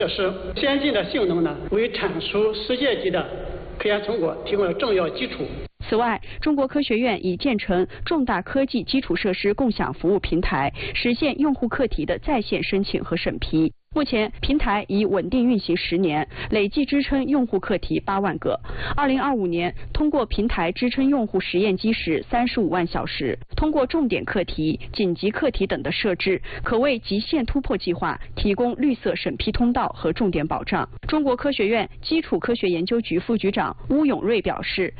这是先进的性能呢，为产出世界级的科研成果提供了重要基础。 此外，中国科学院已建成重大科技基础设施共享服务平台，实现用户课题的在线申请和审批。目前，平台已稳定运行10年，累计支撑用户课题8万个。2025年，通过平台支撑用户实验基石35万小时。通过重点课题、紧急课题等的设置，可为极限突破计划提供绿色审批通道和重点保障。中国科学院基础科学研究局副局长邬永瑞表示，